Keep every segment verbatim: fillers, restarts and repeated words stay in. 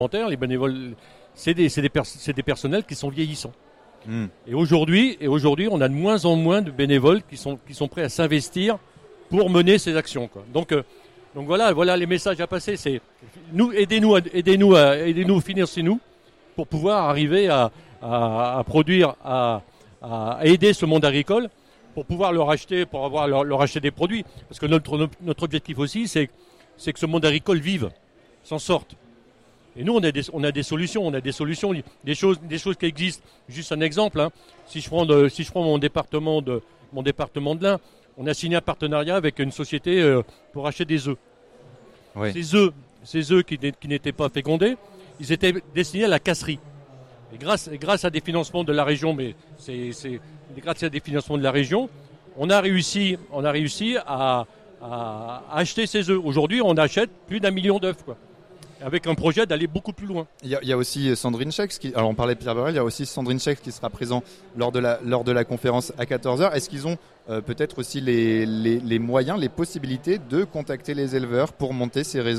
Les bénévoles, c'est des, c'est des, pers- c'est des personnels qui sont vieillissants. Mmh. Et aujourd'hui, et aujourd'hui, on a de moins en moins de bénévoles qui sont, qui sont prêts à s'investir pour mener ces actions, quoi. Donc, euh, donc voilà, voilà les messages à passer. C'est nous, aidez-nous, à, aidez-nous, à, aidez-nous, financez-nous pour pouvoir arriver à, à, à produire, à, à aider ce monde agricole, pour pouvoir leur acheter, pour avoir leur, leur acheter des produits. Parce que notre, notre objectif aussi, c'est, c'est que ce monde agricole vive, s'en sorte. Et nous, on a des, on a des solutions, on a des solutions, des choses, des choses qui existent. Juste un exemple, hein. Si je prends, de, si je prends mon département de, mon département de l'Ain, on a signé un partenariat avec une société euh, pour acheter des œufs. Oui. Ces œufs, ces œufs qui, qui n'étaient pas fécondés, ils étaient destinés à la casserie. Et grâce, et grâce à des financements de la région, mais c'est, c'est grâce à des financements de la région, on a réussi, on a réussi à, à, à acheter ces œufs. Aujourd'hui, on achète plus d'un million d'œufs, quoi. Avec un projet d'aller beaucoup plus loin. Il y a, il y a aussi Sandrine Schex, qui, alors on parlait de Pierre Borel, il y a aussi Sandrine Schex qui sera présent lors de la, lors de la conférence à quatorze heures. Est-ce qu'ils ont euh, peut-être aussi les, les, les moyens, les possibilités de contacter les éleveurs pour monter ces réseaux ?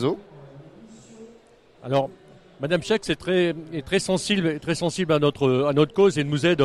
Alors, Madame Schex est très, est très sensible, est très sensible à notre, à notre cause et nous aide,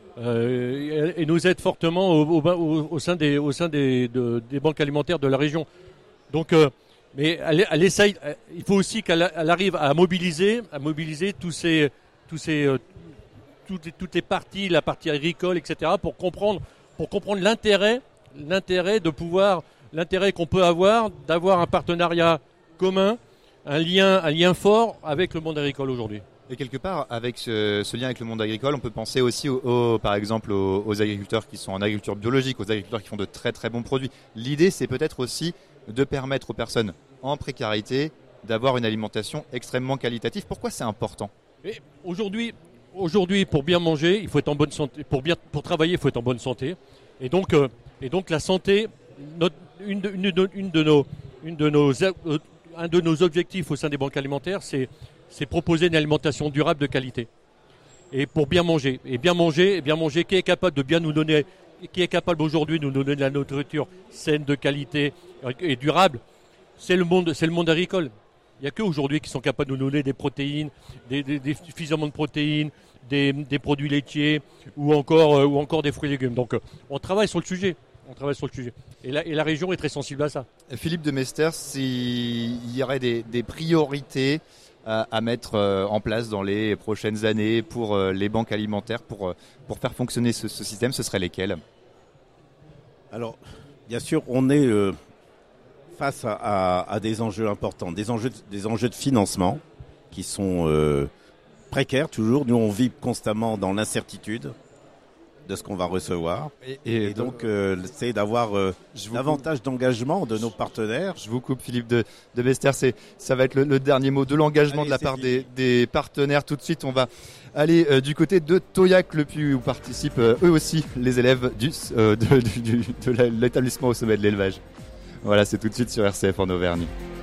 euh, et nous aide fortement au, au, au sein des, au sein des, de, des banques alimentaires de la région. Donc, euh, mais elle, elle essaye. Il faut aussi qu'elle elle arrive à mobiliser, à mobiliser tous ces, tous ces, euh, toutes, les, toutes les parties, la partie agricole, et cetera, pour comprendre, pour comprendre l'intérêt, l'intérêt de pouvoir, l'intérêt qu'on peut avoir d'avoir un partenariat commun, un lien, un lien fort avec le monde agricole aujourd'hui. Et quelque part, avec ce, ce lien avec le monde agricole, on peut penser aussi, au, au, par exemple, aux, aux agriculteurs qui sont en agriculture biologique, aux agriculteurs qui font de très très bons produits. L'idée, c'est peut-être aussi de permettre aux personnes en précarité d'avoir une alimentation extrêmement qualitative. Pourquoi c'est important ? Et aujourd'hui, aujourd'hui, pour bien manger, il faut être en bonne santé. Pour bien, pour travailler, il faut être en bonne santé. Et donc, euh, et donc la santé, notre, une, de, une, de, une de nos, une de nos, euh, un de nos objectifs au sein des banques alimentaires, c'est, c'est proposer une alimentation durable de qualité. Et pour bien manger, et bien manger, et bien manger, qui est capable de bien nous donner, qui est capable aujourd'hui de nous donner de la nourriture saine, de qualité et durable. C'est le monde, c'est le monde agricole. Il n'y a qu'eux aujourd'hui qui sont capables de nous donner des protéines, des, des, des suffisamment de protéines, des, des produits laitiers ou encore, euh, ou encore des fruits et légumes. Donc, euh, on travaille sur le sujet. On travaille sur le sujet. Et la, et la région est très sensible à ça. Philippe de Mesters, s'il y aurait des, des priorités à, à mettre euh, en place dans les prochaines années pour euh, les banques alimentaires, pour, euh, pour faire fonctionner ce, ce système, ce seraient lesquelles ? Alors, bien sûr, on est euh, face à, à, à des enjeux importants, des enjeux, des enjeux de financement qui sont euh, précaires toujours. Nous, on vit constamment dans l'incertitude de ce qu'on va recevoir. Et, et, et donc, euh, c'est d'avoir euh, davantage coupe. d'engagement de nos partenaires. Je vous coupe, Philippe de, de Mesters. C'est, ça va être le, le dernier mot de l'engagement Allez, de la part des, des partenaires. Tout de suite, on va aller euh, du côté de Toyac-le-Puy où participent euh, eux aussi les élèves du, euh, de, du, du, de l'établissement au sommet de l'élevage. Voilà, c'est tout de suite sur R C F en Auvergne.